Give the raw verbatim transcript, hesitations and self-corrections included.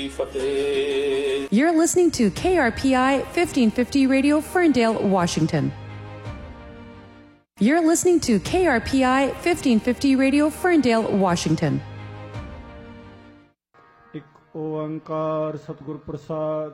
You're listening to K R P I fifteen fifty Radio, Ferndale, Washington. You're listening to K R P I fifteen fifty Radio, Ferndale, Washington. ਇੱਕ ਓੰਕਾਰ ਸਤਿਗੁਰ ਪ੍ਰਸਾਦ